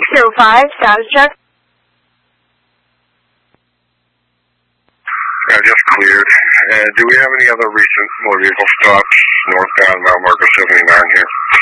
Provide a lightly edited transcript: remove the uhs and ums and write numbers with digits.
605, status check. Just cleared. Do we have any other recent motor vehicle stops northbound Mount Margaret 79 here?